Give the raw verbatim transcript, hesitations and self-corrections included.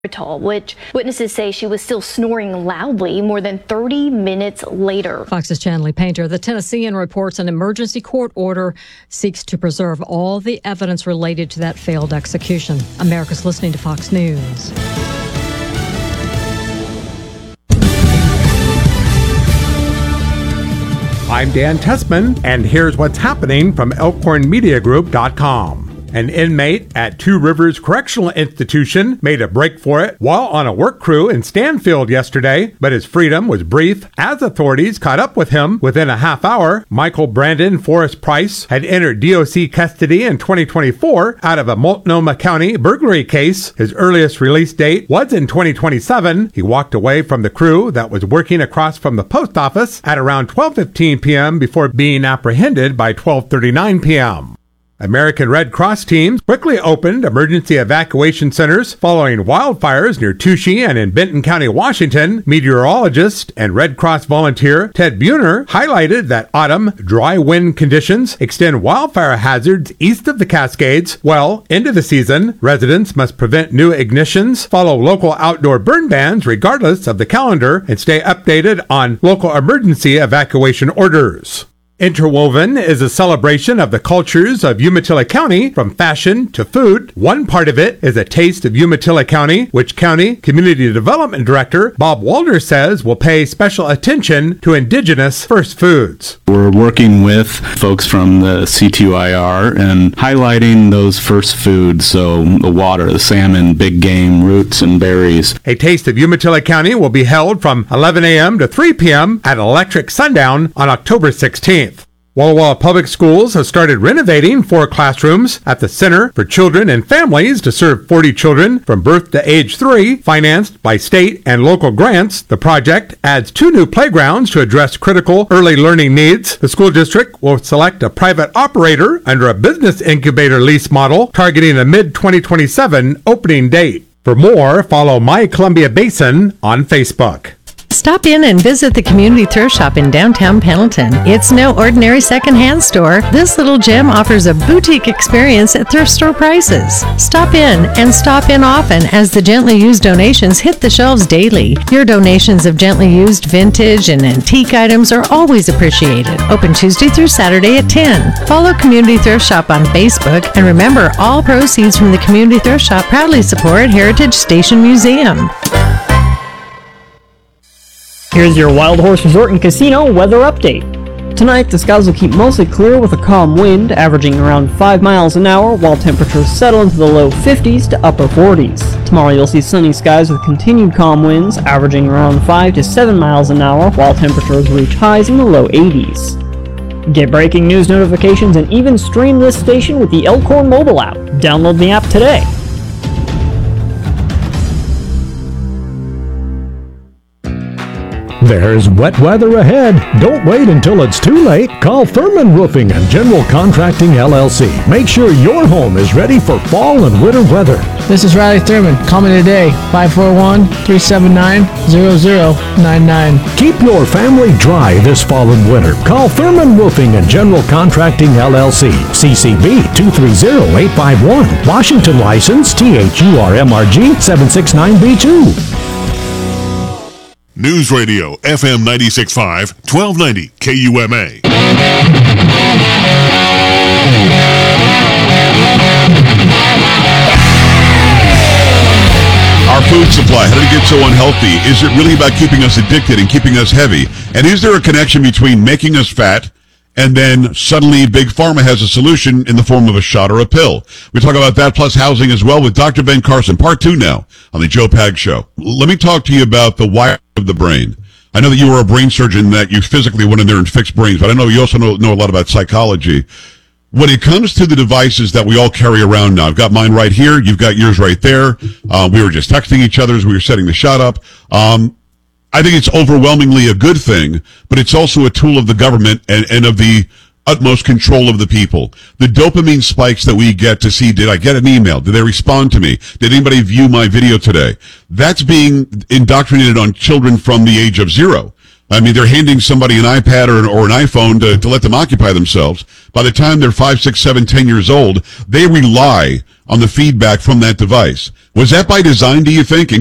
which witnesses say she was still snoring loudly more than thirty minutes later. Fox's Chanley Painter. The Tennessean reports an emergency court order seeks to preserve all the evidence related to that failed execution. America's listening to Fox News. I'm Dan Tessman, and here's what's happening from Elkhorn Media Group dot com. An inmate at Two Rivers Correctional Institution made a break for it while on a work crew in Stanfield yesterday, but his freedom was brief as authorities caught up with him within a half hour. Michael Brandon Forrest Price had entered D O C custody in twenty twenty-four out of a Multnomah County burglary case. His earliest release date was in twenty twenty-seven. He walked away from the crew that was working across from the post office at around twelve fifteen p.m. before being apprehended by twelve thirty-nine p.m. American Red Cross teams quickly opened emergency evacuation centers following wildfires near Touchy and in Benton County, Washington. Meteorologist and Red Cross volunteer Ted Buhner highlighted that autumn dry wind conditions extend wildfire hazards east of the Cascades. Well into the season, residents must prevent new ignitions, follow local outdoor burn bans regardless of the calendar, and stay updated on local emergency evacuation orders. Interwoven is a celebration of the cultures of Umatilla County, from fashion to food. One part of it is a taste of Umatilla County, which County Community Development Director Bob Walder says will pay special attention to indigenous first foods. We're working with folks from the C T U I R and highlighting those first foods, so the water, the salmon, big game, roots, and berries. A Taste of Umatilla County will be held from eleven a.m. to three p.m. at Electric Sundown on October sixteenth. Walla Walla Public Schools has started renovating four classrooms at the Center for Children and Families to serve forty children from birth to age three, financed by state and local grants. The project adds two new playgrounds to address critical early learning needs. The school district will select a private operator under a business incubator lease model, targeting a mid twenty twenty-seven opening date. For more, follow My Columbia Basin on Facebook. Stop in and visit the Community Thrift Shop in downtown Pendleton. It's no ordinary secondhand store. This little gem offers a boutique experience at thrift store prices. Stop in and stop in often, as the gently used donations hit the shelves daily. Your donations of gently used vintage and antique items are always appreciated. Open Tuesday through Saturday at ten. Follow Community Thrift Shop on Facebook, and remember, all proceeds from the Community Thrift Shop proudly support Heritage Station Museum. Here's your Wild Horse Resort and Casino weather update. Tonight, the skies will keep mostly clear with a calm wind, averaging around five miles an hour, while temperatures settle into the low fifties to upper forties. Tomorrow, you'll see sunny skies with continued calm winds, averaging around five to seven miles an hour, while temperatures reach highs in the low eighties. Get breaking news notifications and even stream this station with the Elkhorn mobile app. Download the app today. There's wet weather ahead. Don't wait until it's too late. Call Furman Roofing and General Contracting L L C. Make sure your home is ready for fall and winter weather. This is Riley Thurman. Call me today, five four one, three seven nine, zero zero nine nine. Keep your family dry this fall and winter. Call Furman Roofing and General Contracting L L C. C C B two three zero eight five one. Washington license T H U R M R G seven six nine B two. News Radio, F M ninety-six point five, twelve ninety K U M A. Our food supply, how did it get so unhealthy? Is it really about keeping us addicted and keeping us heavy? And is there a connection between making us fat and then suddenly Big Pharma has a solution in the form of a shot or a pill? We talk about that plus housing as well with Doctor Ben Carson, part two now on the Joe Pag Show. Let me talk to you about the wire of the brain. I know that you were a brain surgeon, that you physically went in there and fixed brains, but I know you also know, know a lot about psychology. When it comes to the devices that we all carry around now, I've got mine right here, you've got yours right there. Uh, we were just texting each other as we were setting the shot up. Um, I think it's overwhelmingly a good thing, but it's also a tool of the government and, and of the utmost control of the people. The dopamine spikes that we get to see, did I get an email? Did they respond to me? Did anybody view my video today? That's being indoctrinated on children from the age of zero. I mean, they're handing somebody an iPad or an, or an iPhone to, to let them occupy themselves. By the time they're five, six, seven, ten years old, they rely on the feedback from that device. Was that by design, do you think?